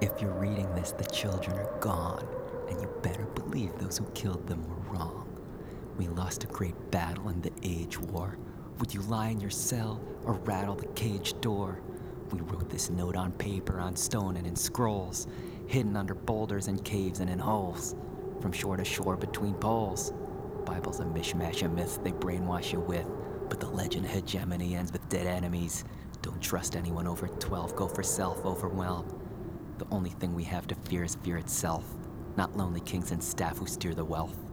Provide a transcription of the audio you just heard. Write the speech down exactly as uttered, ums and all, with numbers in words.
If you're reading this, the children are gone, and you better believe those who killed them were wrong. We lost a great battle in the age war. Would you lie in your cell or rattle the cage door? We wrote this note on paper, on stone, and in scrolls, hidden under boulders and caves and in holes, from shore to shore between poles. Bible's a mishmash of myths they brainwash you with, but the legend of hegemony ends with dead enemies. Don't trust anyone over twelve, go for self-overwhelm. The only thing we have to fear is fear itself, not lonely kings and staff who steer the wealth.